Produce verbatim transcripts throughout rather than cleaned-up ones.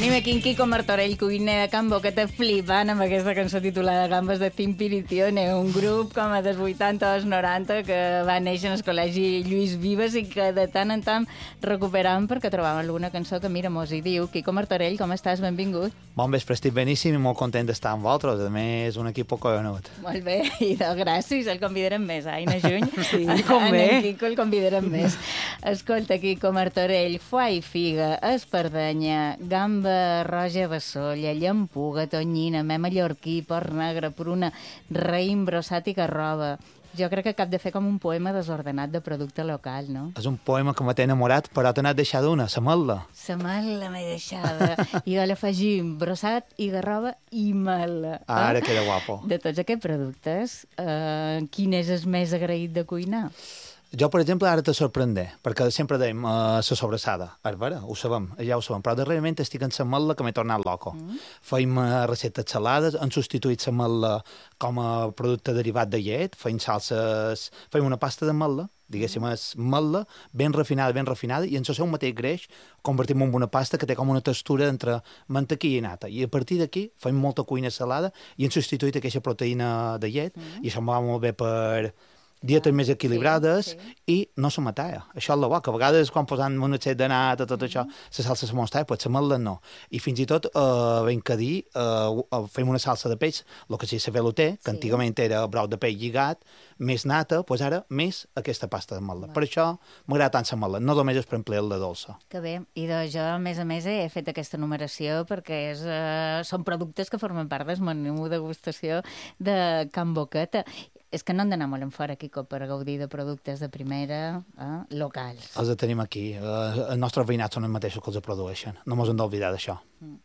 Tenim aquí en Quico Martorell, cuiner de Can Boqueta, flipant amb aquesta cançó titulada Gambes de Timpiritione, un grup com a dels vuitanta o dels noranta que va néixer en el col·legi Lluís Vives i que de tant en tant recuperam perquè trobàvem alguna cançó que, mira, mos hi diu. Quico Martorell, com estàs? Benvingut. Bon vespre, estic beníssim i molt content d'estar amb vosaltres. A més, un equip collonut. Molt bé, i de gràcies, el convidarem més, eh, Aina Juny? Sí, com bé. En Quico el convidarem més. Escolta, Quico Martorell, foie i figa, espardenya, gamba roja de solla, llampuga, tonyina, me mallorquí, porc negre, pruna, raïm, brossat i garrova. Jo crec que cap de fer com un poema desordenat de producte local, no? És un poema que m'ha enamorat, però t'he anat deixar d'una, sa mel·la. Sa mel·la m'he deixada. I jo l'afegim brossat i garrova i mel·la. Ara queda guapo. De tots aquests productes, eh, quin és el més agraït de cuinar? Jo, per exemple, ara te sorprendré, perquè sempre dèiem uh, la sobrassada. És vera, ho sabem, ja ho sabem, però darrerament estic en la mel·la que m'he tornat loco. Mm. Feim uh, receptes salades, han substituït la mel·la com a producte derivat de llet, feim salses, feim una pasta de mel·la, diguéssim, és mel·la ben refinada, ben refinada, i en el seu mateix greix convertim en una pasta que té com una textura entre mantequilla i nata. I a partir d'aquí feim molta cuina salada i han substituït aquesta proteïna de llet, mm. i això em va molt bé per dietes més equilibrades, sí, sí. I no se matalla. Això és la bo, que a vegades quan posant un excés de nata, tot això, la salsa se mostalla, però la mel·la no. I fins i tot, eh, ben que dir, eh, fem una salsa de peix, el que sí se veluter, que sí. Antigament era brou de peix lligat, més nata, doncs ara més aquesta pasta de mel·la. Per això m'agrada tant la mel·la, no només és per emplear la dolça. Que bé, i doncs jo, a més a més, he fet aquesta numeració perquè és, eh, són productes que formen part del menú de degustació de Can Boqueta. És que no han d'anar molt en fora, Quico, per gaudir de productes de primera, eh, locals. Els tenim aquí. Eh, els nostres veïnats són els mateixos que els produeixen. No mos hem d'oblidar d'això. Mm.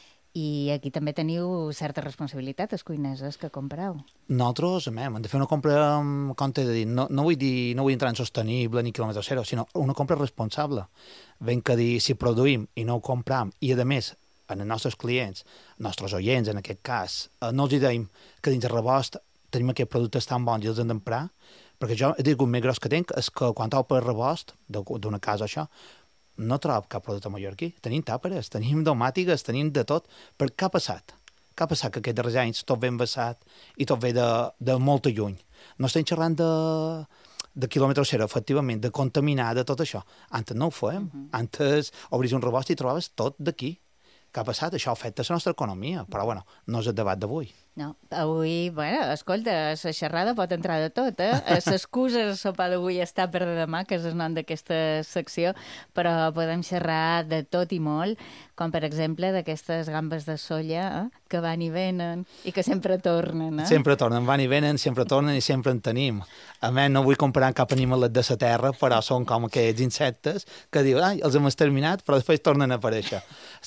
I aquí també teniu certa responsabilitat, els cuineses que compreu. Nosaltres, hem de fer una compra, com t'he de dir, no, no, vull dir, no vull entrar en sostenible ni quilòmetre zero, sinó una compra responsable. Ben que dir, si produïm i no ho compram, i a més, en els nostres clients, nostres oients, en aquest cas, eh, no els diem que dins el rebost tenim aquests productes tan bons i els hem d'emprar, perquè jo, el disgust més gros que tinc és que quan trobo per rebost d'una casa això, no trobo cap producte mallorquí. Tenim tàperes, tenim domàtiques, tenim de tot. Per què ha passat? Què ha passat que aquests darrers anys tot ve envasat i tot ve de, de molt lluny? No estem xerrant de, de quilòmetre zero, efectivament, de contaminar, de tot això. Antes no ho fèiem. Uh-huh. Antes obris un rebost i trobaves tot d'aquí. Què ha passat? Això afecta la nostra economia, però bueno, no és el debat d'avui. No, avui, bueno, escolta, la xerrada pot entrar de tot, eh? L'excusa de sopar d'avui està per de demà, que és el nom d'aquesta secció, però podem xerrar de tot i molt, com per exemple d'aquestes gambes de solla, eh? Que van i venen i que sempre tornen, eh? Sempre tornen, van i venen, sempre tornen i sempre en tenim. A més, no vull comparar cap animalet de la terra, però són com aquests insectes que diuen, ai, els hem exterminat, però després tornen a aparèixer.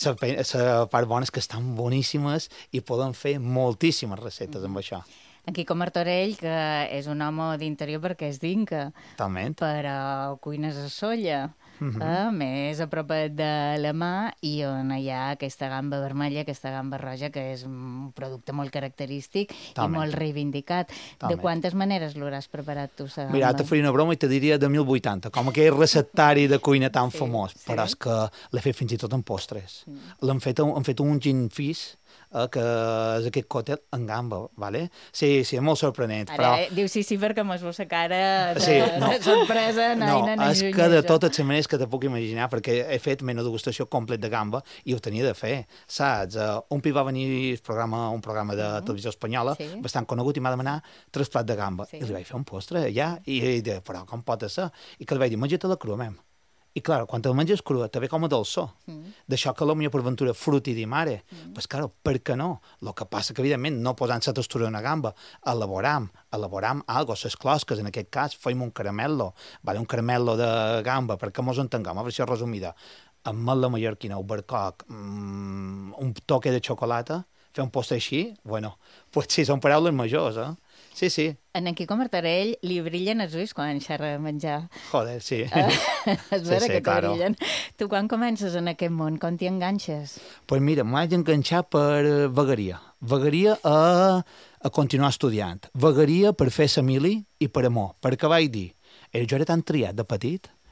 La part bona és que estan boníssimes i poden fer moltíssimes recetes amb això. En Quico Martorell, que és un home d'interior perquè és d'Inca, Talment. però cuines a solla, uh-huh. eh? Més a prop de la mà, i on hi ha aquesta gamba vermella, aquesta gamba roja, que és un producte molt característic Talment. I molt reivindicat. Talment. De quantes maneres l'hauràs preparat tu, la gamba? Mira, te faria una broma i te diria de mil vuitanta, com aquell receptari de cuina tan sí, famós, sí. Però és que l'he fet fins i tot en postres. Sí. L'hem fet, hem fet un gin fizz, Eh, que és aquest còctel en gamba, vale? Sí, sí, és molt sorprenent. Ara, però... eh, diu sí, sí, perquè mos vos la cara de, sí, no. de sorpresa. No, no és que de totes les maneres que te puc imaginar, perquè he fet menys degustació complet de gamba i ho tenia de fer, saps? Uh, un pi va venir el programa, un programa de uh-huh. televisió espanyola, sí. Bastant conegut, i m'ha demanat tres plats de gamba. Sí. I li vaig fer un postre allà, i ell deia, però com pot ser? I que li vaig dir, menja-te-la crua, mem. I, clar, quan te la menges crua, te ve com a dolçó. Mm. D'això que potser per ventura fruti di mare. Mm. Pues, clar, per què no? El que passa que, evidentment, no posant la textura d'una gamba, elaboram, elaboram algo, les closques, en aquest cas, feim un caramello, vale, un caramello de gamba, perquè mos entenguem, a versió resumida, amb mel·la mallorquina, albercoc, mmm, un toque de xocolata, fer un postre així, bueno, pues sí, són paraules majors, eh? Sí, sí. En Quico Martorell li brillen els ulls quan xerra de menjar. Joder, sí. Eh? És vera sí, sí, que claro. brillen. Tu quan comences en aquest món? Com t'hi enganxes? Pues mira, m'ho vaig enganxar per vegueria. Vegueria a, a continuar estudiant. Vegueria per fer família i per amor. Perquè vaig dir, jo era tan triat de petit,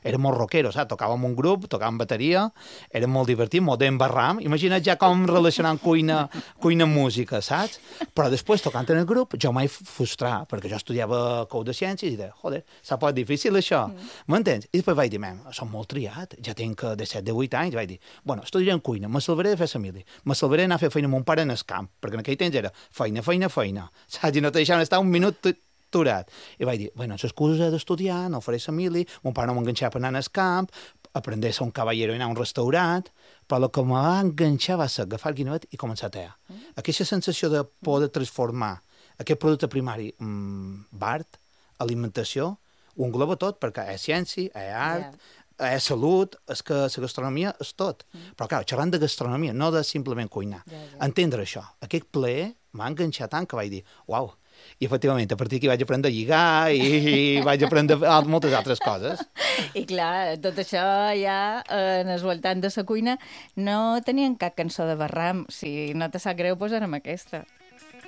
érem molt rockeros, saps? Tocàvem un grup, tocàvem bateria, era molt divertit, molt d'embarram. Imagina't ja com relacionant cuina, cuina amb música, saps? Però després, tocant en el grup, jo mai frustrar, perquè jo estudiava cou de ciències i deia, joder, s'ha pot difícil això, m'entens? I després vaig dir, mem, som molt triat, ja tinc de set, de vuit anys, vaig dir, bueno, estudiaré en cuina, me salvaré de fer família, me salvaré d'anar a fer feina amb mon pare en el camp, perquè en aquell temps era feina, feina, feina, saps? I no te deixaven estar un minut aturat. I vaig dir, bueno, l'excusa d'estudiar, no faré família, mon pare no m'enganxava per anar al camp, aprender a ser un cavallero i anar a un restaurant, però el que em va enganxar va ser agafar el guinevet i començar a tear. Mm. Aquesta sensació de poder transformar aquest producte primari en art, alimentació, ho engloba tot, perquè és ciència, és art, yeah. és salut, és que la gastronomia és tot. Mm. Però, clar, xerrant de gastronomia, no de simplement cuinar. Yeah, yeah. Entendre això, aquest plaer m'ha enganxat tant que vaig dir, uau, i efectivament, a partir d'aquí vaig aprendre a lligar i, i vaig aprendre moltes altres coses. I clar, tot això ja eh, en el voltant de la cuina no tenien cap cançó de Barram. Si no te sap greu, posarem aquesta.